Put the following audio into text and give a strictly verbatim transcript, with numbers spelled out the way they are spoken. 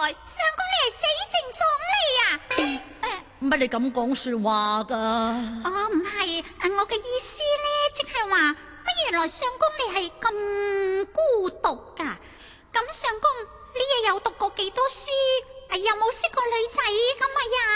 來相公你係死剩咗你啊？ 乜你咁講說話噶？ 哦，唔係，我嘅意思咧，即係話乜原來相公你係咁孤獨噶？咁相公你又有讀過幾多書？有冇識過女仔咁啊呀？